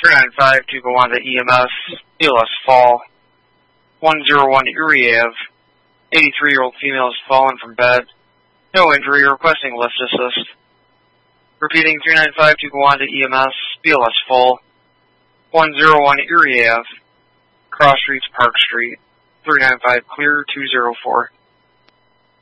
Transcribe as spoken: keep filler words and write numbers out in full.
three nine five to Gowanda E M S, B L S fall. one zero one Erie Ave, eighty-three-year-old female has fallen from bed. No injury, requesting lift assist. Repeating, three nine five to Gowanda E M S, B L S full. one zero one Erie Ave, Cross Streets, Park Street. three nine five clear, two zero four.